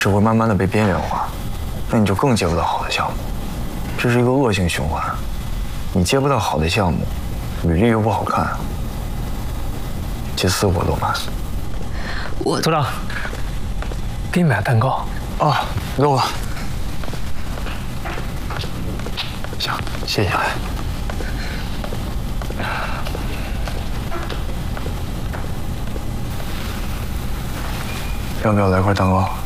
只会慢慢的被边缘化，那你就更接不到好的项目，这是一个恶性循环。你接不到好的项目，履历又不好看，接4个活动吧。 组长，给你买蛋糕。 啊，够了。行，谢谢。要不要来块蛋糕？